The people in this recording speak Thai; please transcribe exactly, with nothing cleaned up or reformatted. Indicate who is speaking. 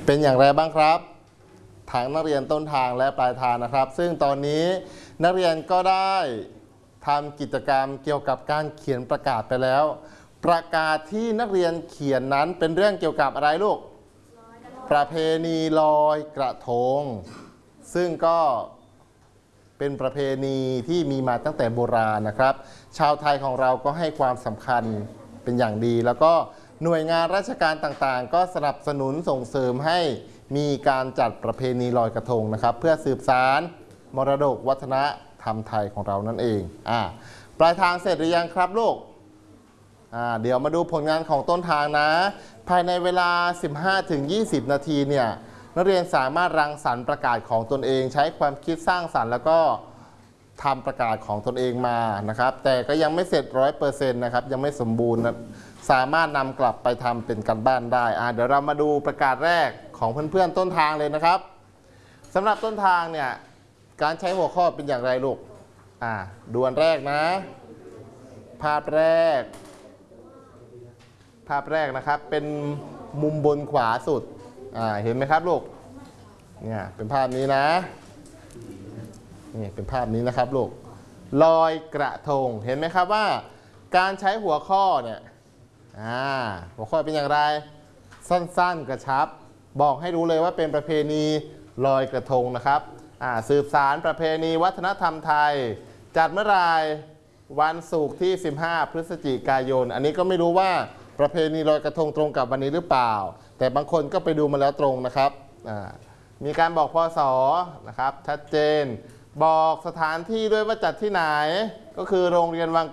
Speaker 1: เป็นอย่างไรบ้างครับทั้งนักเรียนต้นทางและปลายทางนะครับซึ่งตอนนี้นักเรียนก็ได้ทำกิจกรรมเกี่ยวกับการเขียนประกาศไปแล้วประกาศที่นักเรียนเขียนนั้นเป็นเรื่องเกี่ยวกับอะไรลูกประเพณีลอยกระทงซึ่งก็เป็นประเพณีที่มีมาตั้งแต่โบราณนะครับชาวไทยของเราก็ให้ความสำคัญเป็นอย่างดีแล้วก็หน่วยงานราชการต่างๆก็สนับสนุนส่งเสริมให้มีการจัดประเพณีลอยกระทงนะครับเพื่อสืบสานมรดกวัฒนธรรมไทยของเรานั่นเองอ่าปลายทางเสร็จหรือยังครับลูกอ่าเดี๋ยวมาดูผลงานของต้นทางนะภายในเวลา สิบห้าถึงยี่สิบ นาทีเนี่ยนักเรียนสามารถรังสรรค์ประกาศของตนเองใช้ความคิดสร้างสรรค์แล้วก็ทำประกาศของตนเองมานะครับแต่ก็ยังไม่เสร็จ ร้อยเปอร์เซ็นต์ นะครับยังไม่สมบูรณ์นะสามารถนำกลับไปทำเป็นการบ้านได้อ่าเดี๋ยวเรามาดูประกาศแรกของเพื่อนๆต้นทางเลยนะครับสำหรับต้นทางเนี่ยการใช้หัวข้อเป็นอย่างไรลูกอ่าดูอันแรกนะภาพแรกภาพแรกนะครับเป็นมุมบนขวาสุดอ่าเห็นไหมครับลูกเนี่ยเป็นภาพนี้นะนี่เป็นภาพนี้นะครับลูกลอยกระทงเห็นไหมครับว่าการใช้หัวข้อเนี่ยอ่าหัวข้อเป็นอย่างไรสั้นๆกระชับบอกให้รู้เลยว่าเป็นประเพณีลอยกระทงนะครับอ่าสืบสานประเพณีวัฒนธรรมไทยจัดเมื่อไรวันศุกร์ที่สิบห้าพฤศจิกายนอันนี้ก็ไม่รู้ว่าประเพณีลอยกระทงตรงกับวันนี้หรือเปล่าแต่บางคนก็ไปดูมาแล้วตรงนะครับอ่ามีการบอกพศนะครับชัดเจนบอกสถานที่ด้วยว่าจัดที่ไหนก็คือโรงเรียนวัง